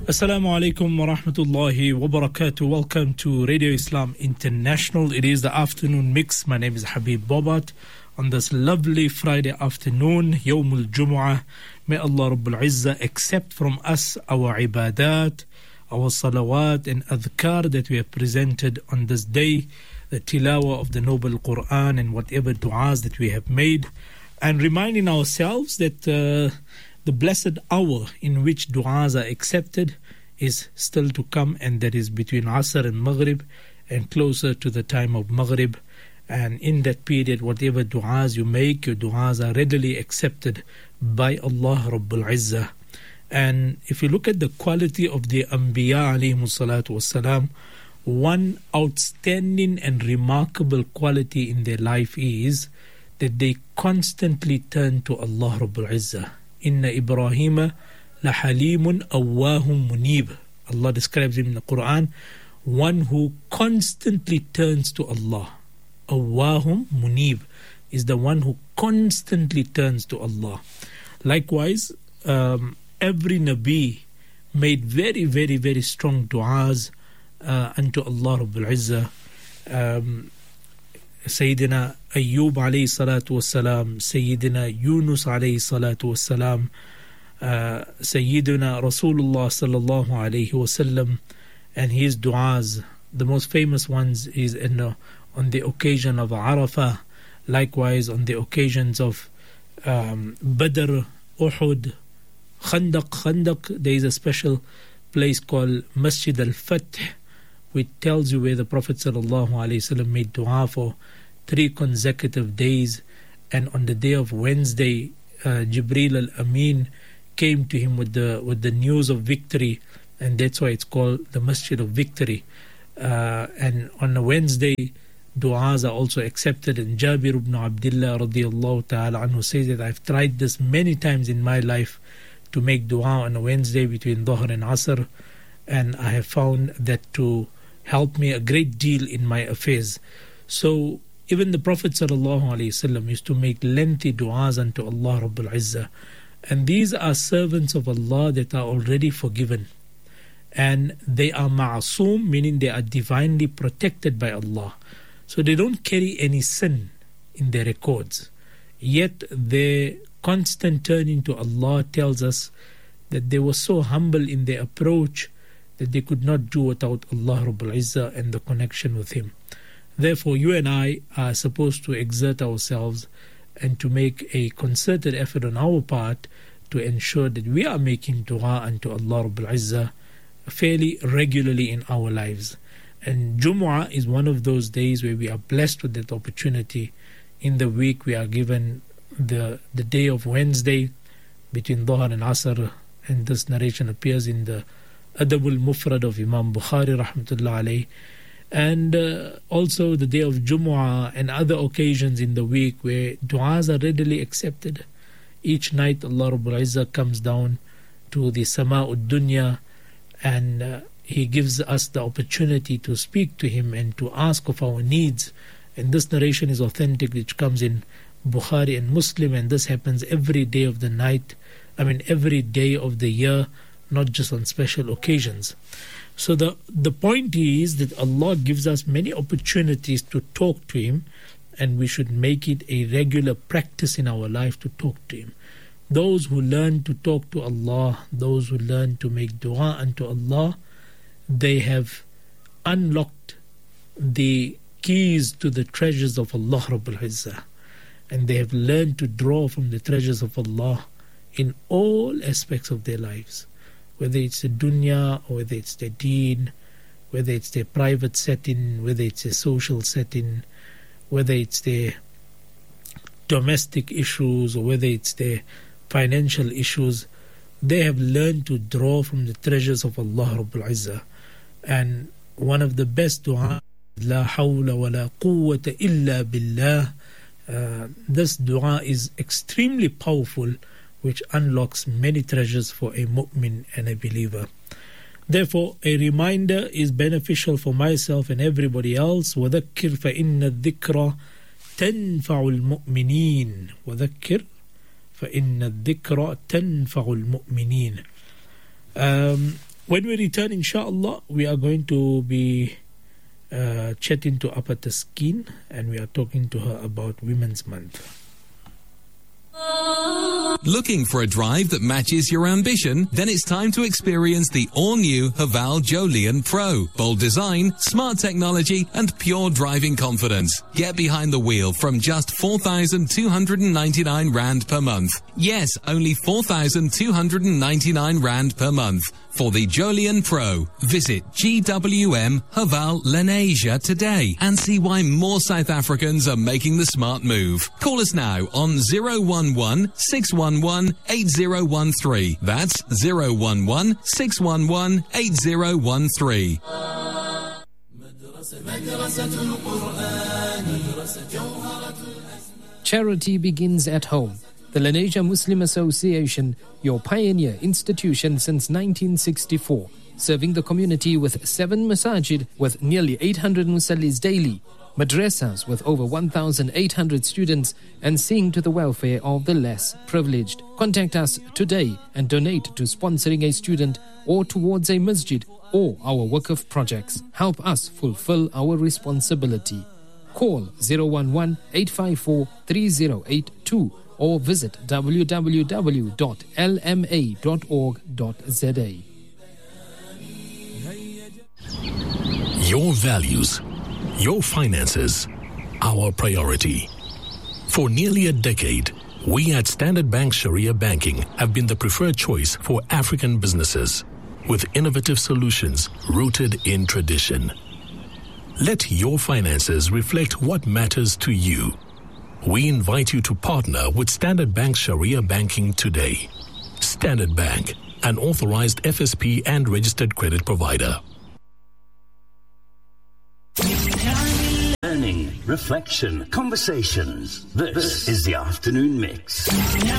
Assalamu alaikum wa rahmatullahi wa barakatuh. Welcome to Radio Islam International. It is the afternoon mix. My name is Habib Bobat. On this lovely Friday afternoon, Yawmul Jumu'ah, may Allah Rabbul Izzah accept from us our ibadat, our salawat and adhkar that we have presented on this day, the tilawah of the Noble Quran and whatever du'as that we have made, and reminding ourselves that the blessed hour in which du'as are accepted is still to come, and that is between Asr and Maghrib and closer to the time of Maghrib. And in that period, whatever du'as you make, your du'as are readily accepted by Allah Rabbul Izzah. And if you look at the quality of the Anbiya alayhimu salatu wassalam, one outstanding and remarkable quality in their life is that they constantly turn to Allah Rabbul Izzah. Inna Ibrahima la halimun awwahum munib. Allah describes him in the Quran, one who constantly turns to Allah. Awwahum munib is the one who constantly turns to Allah. Likewise, every Nabi made very, very, very strong du'as unto Allah Rabbul Izzah. Sayyidina Ayyub alayhi salatu wassalam, Sayyidina Yunus alayhi salatu wassalam, Sayyidina Rasulullah sallallahu alayhi wasallam, and his du'as. The most famous ones is on the occasion of Arafah, likewise on the occasions of Badr, Uhud, Khandaq. There is a special place called Masjid al-Fath, which tells you where the Prophet ﷺ made dua for 3 consecutive days. And on the day of Wednesday, Jibreel al-Amin came to him with the news of victory, and that's why it's called the Masjid of Victory. And on a Wednesday, du'as are also accepted. And Jabir ibn Abdullah radiyallahu ta'ala anhu says that I've tried this many times in my life to make dua on a Wednesday between Dhuhr and Asr, and I have found that to help me a great deal in my affairs. So even the Prophet ﷺ used to make lengthy du'as unto Allah Rabbul Izzah, and these are servants of Allah that are already forgiven, and they are ma'asum, meaning they are divinely protected by Allah. So they don't carry any sin in their records, yet their constant turning to Allah tells us that they were so humble in their approach that they could not do without Allah Rabbul Izzah and the connection with Him. Therefore, you and I are supposed to exert ourselves and to make a concerted effort on our part to ensure that we are making dua unto Allah Rabbul Izzah fairly regularly in our lives. And Jumu'ah is one of those days where we are blessed with that opportunity. In the week we are given the day of Wednesday between Dhuhr and Asr, and this narration appears in the Adabul Mufrad of Imam Bukhari rahmatullah alayh, and also the day of Jumu'ah and other occasions in the week where du'as are readily accepted. Each night Allah Rabbul Izzah comes down to the Sama'ud Dunya, and He gives us the opportunity to speak to Him and to ask of our needs. And this narration is authentic, which comes in Bukhari and Muslim, and this happens every day of the night, every day of the year, not just on special occasions. So the point is that Allah gives us many opportunities to talk to Him, and we should make it a regular practice in our life to talk to Him. Those who learn to talk to Allah, those who learn to make dua unto Allah, they have unlocked the keys to the treasures of Allah Rabbul Izzah, and they have learned to draw from the treasures of Allah in all aspects of their lives, whether it's the dunya or whether it's their deen, whether it's their private setting, whether it's a social setting, whether it's their domestic issues or whether it's their financial issues. They have learned to draw from the treasures of Allah Rabbul Izzah. And one of the best dua, La hawla wa la quwwata illa billah. This dua is extremely powerful, which unlocks many treasures for a mu'min and a believer. Therefore, a reminder is beneficial for myself and everybody else. وَذَكِّرْ فَإِنَّ الذِّكْرَ تَنْفَعُ الْمُؤْمِنِينَ وَذَكِّرْ فَإِنَّ الذِّكْرَ تَنْفَعُ الْمُؤْمِنِينَ. When we return, inshallah, we are going to be chatting to Apa Taskeen, and we are talking to her about Women's Month. Looking for a drive that matches your ambition? Then it's time to experience the all-new Haval Jolion Pro. Bold design, smart technology, and pure driving confidence. Get behind the wheel from just 4,299 Rand per month. Yes, only 4,299 Rand per month for the Jolion Pro. Visit GWM Haval Lenasia today and see why more South Africans are making the smart move. Call us now on 011-611-8013. That's 011-611-8013. Charity begins at home. The Lenasia Muslim Association, your pioneer institution since 1964, serving the community with 7 masajid with nearly 800 musallis daily, madrasas with over 1,800 students, and seeing to the welfare of the less privileged. Contact us today and donate to sponsoring a student or towards a masjid or our Waqf projects. Help us fulfill our responsibility. Call 011-854-3082 or visit www.lma.org.za. Your values, your finances, our priority. For nearly a decade, we at Standard Bank Sharia Banking have been the preferred choice for African businesses, with innovative solutions rooted in tradition. Let your finances reflect what matters to you. We invite you to partner with Standard Bank Sharia Banking today. Standard Bank, an authorized FSP and registered credit provider. Learning, reflection, conversations. This is the Afternoon Mix.